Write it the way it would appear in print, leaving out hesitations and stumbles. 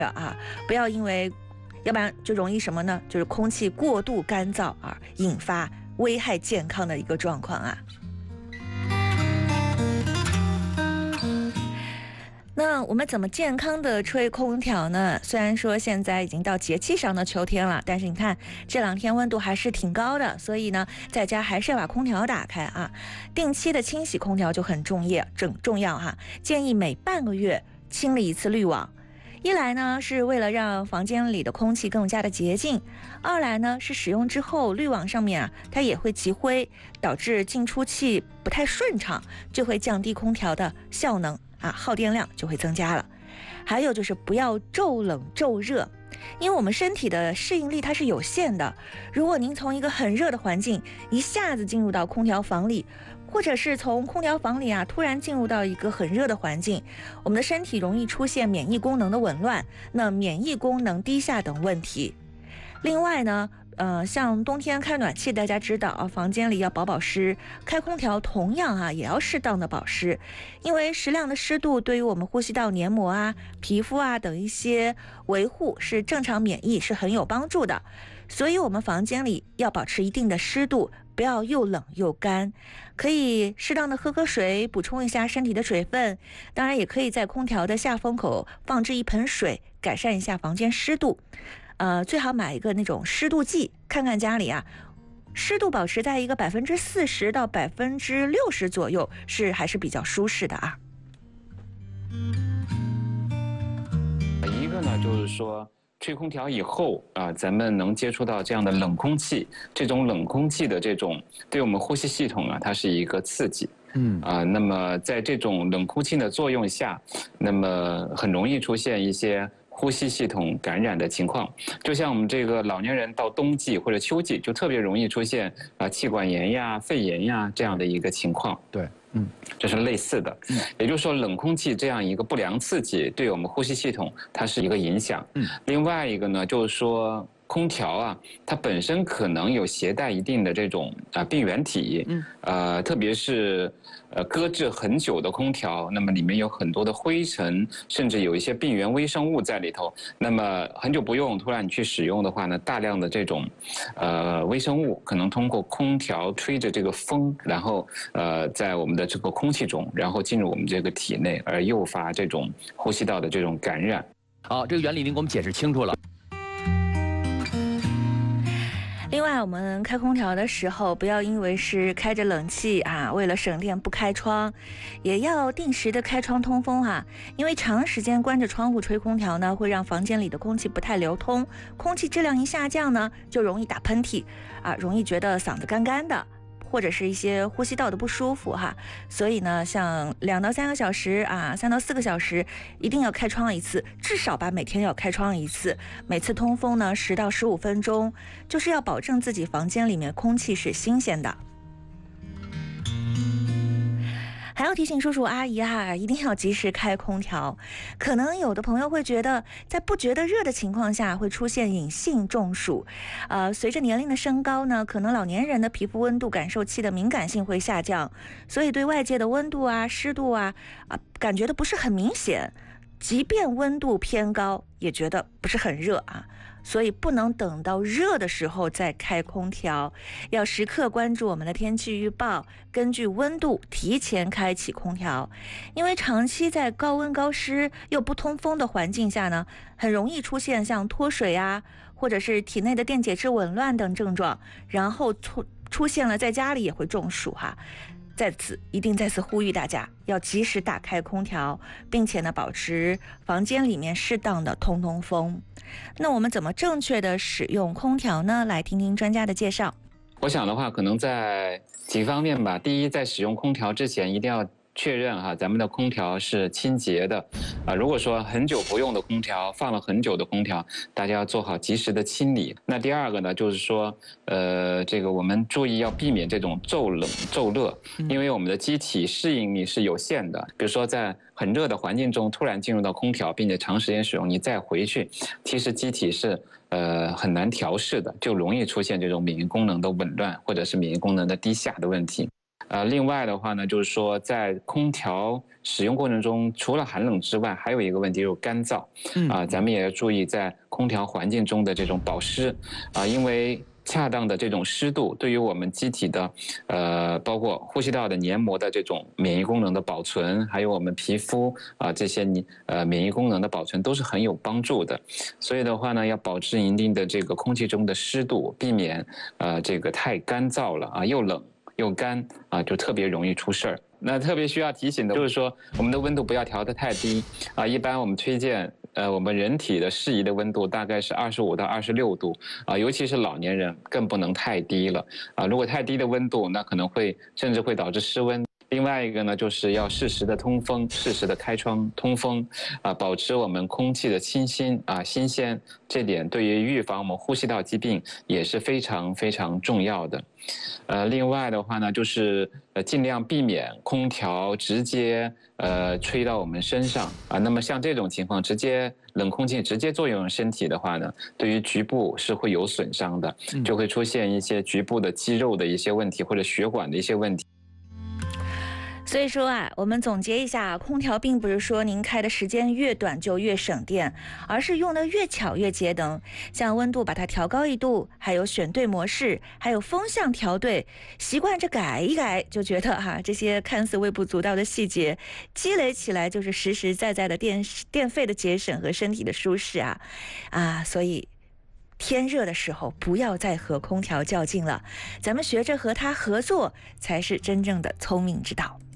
啊，不要因为，要不然就容易什么呢？就是空气过度干燥而引发危害健康的一个状况啊。那我们怎么健康的吹空调呢？虽然说现在已经到节气上的秋天了，但是你看这2天温度还是挺高的，所以呢，在家还是要把空调打开啊。定期的清洗空调就很重要哈。建议每半个月清理一次滤网。一来呢是为了让房间里的空气更加的洁净，二来呢是使用之后滤网上面它也会积灰，导致进出气不太顺畅，就会降低空调的效能耗电量就会增加了。还有就是不要骤冷骤热，因为我们身体的适应力它是有限的，如果您从一个很热的环境一下子进入到空调房里，或者是从空调房里突然进入到一个很热的环境，我们的身体容易出现免疫功能的紊乱，那免疫功能低下等问题。另外呢像冬天开暖气，大家知道房间里要保湿，开空调同样也要适当的保湿，因为适量的湿度对于我们呼吸道黏膜皮肤等一些维护是正常免疫是很有帮助的，所以我们房间里要保持一定的湿度，不要又冷又干，可以适当的喝水，补充一下身体的水分，当然也可以在空调的下风口放置一盆水，改善一下房间湿度。最好买一个那种湿度计，看看家里湿度保持在一个40%到60%左右，还是比较舒适的一个呢就是说吹空调以后咱们能接触到这样的冷空气，这种冷空气的这种对我们呼吸系统它是一个刺激。那么在这种冷空气的作用下，那么很容易出现一些呼吸系统感染的情况，就像我们这个老年人到冬季或者秋季就特别容易出现气管炎肺炎这样的一个情况。 对， 这是类似的。也就是说冷空气这样一个不良刺激对我们呼吸系统它是一个影响。另外一个呢就是说空调它本身可能有携带一定的这种病原体，特别是搁置很久的空调，那么里面有很多的灰尘，甚至有一些病原微生物在里头。那么很久不用，突然你去使用的话呢，大量的这种微生物可能通过空调吹着这个风，然后在我们的这个空气中，然后进入我们这个体内，而诱发这种呼吸道的这种感染。 好，这个原理您给我们解释清楚了。 另外我们开空调的时候不要因为是开着冷气为了省电不开窗，也要定时的开窗通风因为长时间关着窗户吹空调呢，会让房间里的空气不太流通，空气质量一下降呢，就容易打喷嚏容易觉得嗓子干干的，或者是一些呼吸道的不舒服所以呢，像2到3个小时3到4个小时一定要开窗一次，至少每天要开窗一次，每次通风呢10到15分钟，就是要保证自己房间里面空气是新鲜的。还要提醒叔叔阿姨一定要及时开空调。可能有的朋友会觉得，在不觉得热的情况下会出现隐性中暑。随着年龄的升高呢，可能老年人的皮肤温度感受器的敏感性会下降，所以对外界的温度湿度感觉的不是很明显。即便温度偏高，也觉得不是很热所以不能等到热的时候再开空调，要时刻关注我们的天气预报，根据温度提前开启空调。因为长期在高温高湿又不通风的环境下呢，很容易出现像脱水或者是体内的电解质紊乱等症状，然后出现了在家里也会中暑一定再次呼吁大家要及时打开空调，并且呢保持房间里面适当的通风。那我们怎么正确的使用空调呢？来听听专家的介绍。 我想的话可能在几方面吧。第一，在使用空调之前一定要确认咱们的空调是清洁的如果说很久不用的空调，放了很久的空调，大家要做好及时的清理。那第二个呢，就是说这个我们注意要避免这种骤冷骤热，因为我们的机体适应力是有限的。比如说在很热的环境中突然进入到空调，并且长时间使用，你再回去，其实机体是很难调试的，就容易出现这种免疫功能的紊乱，或者是免疫功能的低下的问题。 另外的话呢，就是说在空调使用过程中，除了寒冷之外，还有一个问题就是干燥。咱们也要注意在空调环境中的这种保湿。因为恰当的这种湿度，对于我们机体的，包括呼吸道的黏膜的这种免疫功能的保存，还有我们皮肤这些免疫功能的保存都是很有帮助的。所以的话呢，要保持一定的这个空气中的湿度，避免这个太干燥了又冷又干就特别容易出事儿。那特别需要提醒的就是说，我们的温度不要调得太低一般我们推荐我们人体的适宜的温度大概是25到26度尤其是老年人更不能太低了如果太低的温度，那可能甚至会导致失温。另外一个呢，就是要适时的通风，适时的开窗通风保持我们空气的清新新鲜，这点对于预防我们呼吸道疾病也是非常非常重要的。另外的话呢，就是尽量避免空调直接吹到我们身上那么像这种情况，冷空气直接作用身体的话呢，对于局部是会有损伤的，就会出现一些局部的肌肉的一些问题，或者血管的一些问题。 所以说我们总结一下，空调并不是说您开的时间越短就越省电，而是用的越巧越节能。像温度把它调高1度，还有选对模式，还有风向调对，习惯着改一改，就觉得这些看似微不足道的细节，积累起来就是实实在在的电费的节省和身体的舒适所以天热的时候不要再和空调较劲了，咱们学着和它合作，才是真正的聪明之道。